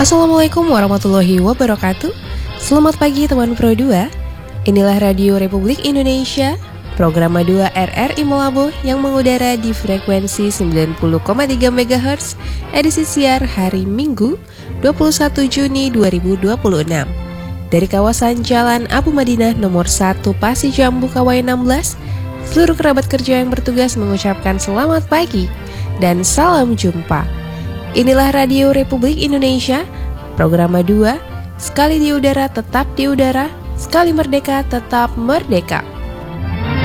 Assalamualaikum warahmatullahi wabarakatuh. Selamat pagi teman Pro 2. Inilah Radio Republik Indonesia, program 2 RRI Malabo yang mengudara di frekuensi 90,3 MHz, edisi siar hari Minggu 21 Juni 2026. Dari kawasan Jalan Abu Madinah nomor 1 Pasi Jambu Kawai 16, seluruh kerabat kerja yang bertugas mengucapkan selamat pagi dan salam jumpa. Inilah Radio Republik Indonesia, program 2, sekali di udara tetap di udara, sekali merdeka tetap merdeka.